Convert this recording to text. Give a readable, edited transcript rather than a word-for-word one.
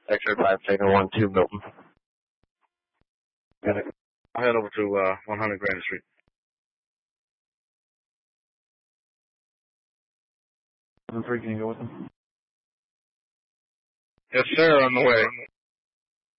X-ray 5 Tango 1-2 Milton. Got it. I'll head over to 100 Granite Street. 7-3, can you go with him? Yes, sir, on the way.